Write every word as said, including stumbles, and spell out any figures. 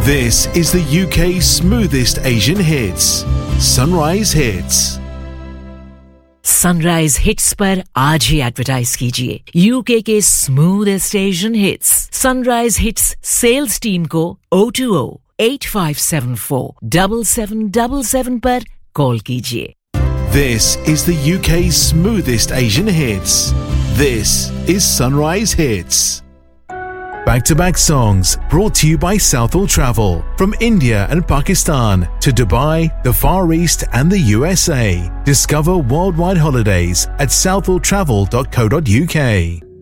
This is the U K's smoothest Asian hits, Sunrise Hits. Sunrise hits पर आज ही advertise कीजिए UK के smoothest Asian hits sunrise hits sales team को O two O eight five seven four seven seven seven seven पर call कीजिए. This is the U K's smoothest Asian hits. This is Sunrise Hits. Back-to-back songs brought to you by Southall Travel. From India and Pakistan to Dubai, the Far East and the U S A. Discover worldwide holidays at southall travel dot co dot U K.